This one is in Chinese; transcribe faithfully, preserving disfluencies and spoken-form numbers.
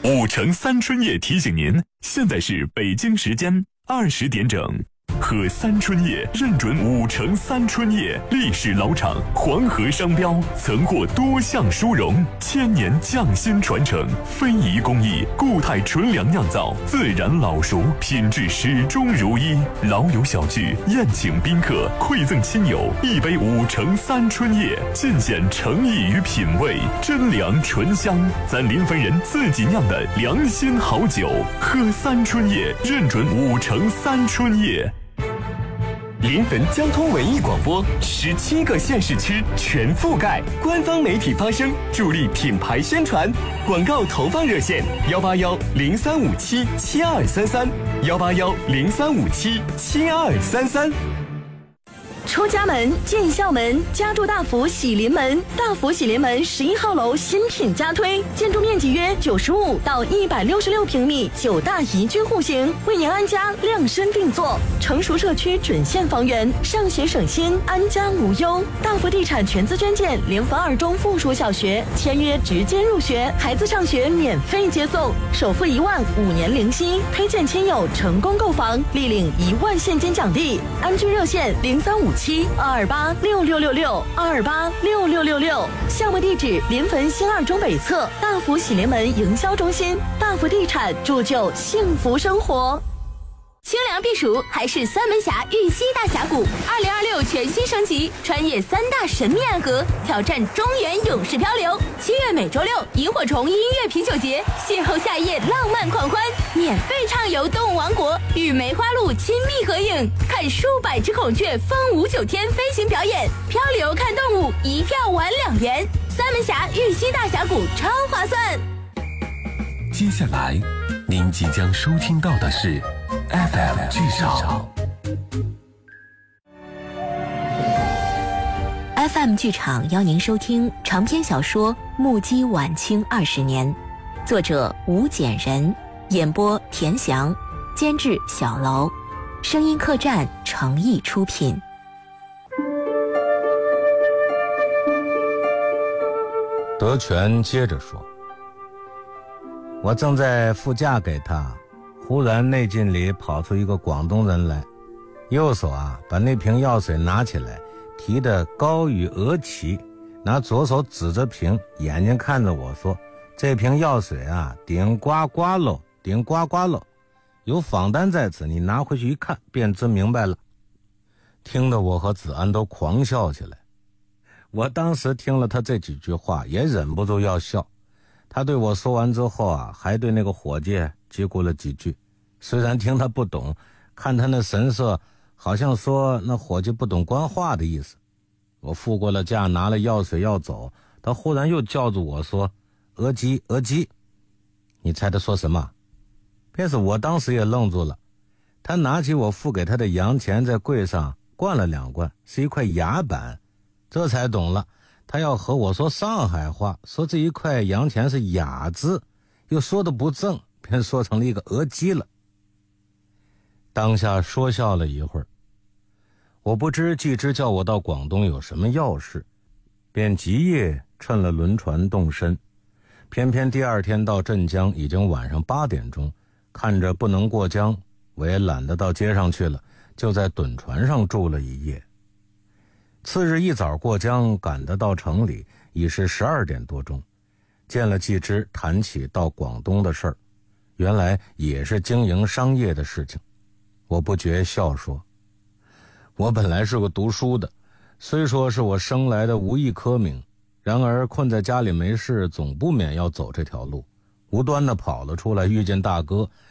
五城三春夜提醒您，现在是北京时间二十点整。喝三春夜认准五城三春夜，历史老厂，黄河商标，曾获多项殊荣，千年匠心传承，非遗工艺，固态纯粮酿造，自然老熟，品质始终如一。老友小聚，宴请宾客，馈赠亲友，一杯五城三春夜，尽显诚意与品味，真粮醇香，咱临汾人自己酿的良心好酒。喝三春夜，认准五城三春夜。 临汾交通文艺广播，十七个县市区全覆盖，官方媒体发声，助力品牌宣传。广告投放热线：幺八幺零三五七七二三三，幺八幺零三五七七二三三。 出家门进校门，家住大福喜临门。大福喜临门十一号楼新品加推，建筑面积约九十五到一百六十六平米，九大宜居户型，为您安家量身定做。成熟社区准现房源，上学省心，安家无忧。大福地产全资捐建临汾二中附属小学，签约直接入学，孩子上学免费接送，首付一万，五年零息。推荐亲友成功购房，立领一万现金奖励。安居热线零三五七二二八六六六六二二八六六六六，项目地址临汾新二中北侧大福喜临门营销中心。大福地产铸就幸福生活。 清凉避暑还是三门峡玉溪大峡谷，二零二六全新升级，穿越三大神秘暗河，挑战中原勇士漂流。七月每周六，萤火虫音乐啤酒节，邂逅夏夜浪漫狂欢，免费畅游动物王国，与梅花鹿亲密合影，看数百只孔雀风舞九天飞行表演，漂流看动物，一票玩两元。三门峡玉溪大峡谷超划算。 接下来，您即将收听到的是 F M 剧场。 F M 剧场邀您收听长篇小说《目击晚清二十年》，作者吴简人，演播田翔，监制小楼，声音客栈诚意出品。 德全接着说，我正在副驾给他，忽然内镜里跑出一个广东人来，右手啊把那瓶药水拿起来，提得高于额齐，拿左手指着瓶，眼睛看着我说，这瓶药水啊顶呱呱喽，顶呱呱喽，有仿单在此，你拿回去一看便知明白了。听得我和子安都狂笑起来。我当时听了他这几句话也忍不住要笑，他对我说完之后啊，还对那个伙计嘀咕了几句，虽然听他不懂，看他那神色好像说那伙计不懂官话的意思。我付过了价，拿了药水要走，他忽然又叫住我说，额吉额吉，你猜他说什么？便是我当时也愣住了，他拿起我付给他的洋钱，在柜上灌了两灌，是一块牙板，这才懂了，他要和我说上海话，说这一块洋钱是雅字，又说的不正，便说成了一个额吉了。当下说笑了一会儿，我不知季之叫我到广东有什么要事，便即夜趁了轮船动身。偏偏第二天到镇江已经晚上八点钟，看着不能过江，我也懒得到街上去了，就在趸船上住了一夜。次日一早过江，赶得到城里，已是十二点多钟。见了季之，谈起到广东的事儿，原来也是经营商业的事情。我不觉笑说，我本来是个读书的，虽说是我生来的无意科名，然而困在家里没事，总不免要走这条路，无端的跑了出来，遇见大哥，